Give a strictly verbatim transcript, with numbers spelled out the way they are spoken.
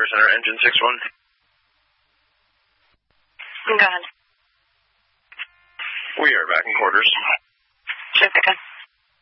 Center, engine six one. Go ahead. We are back in quarters. Jessica.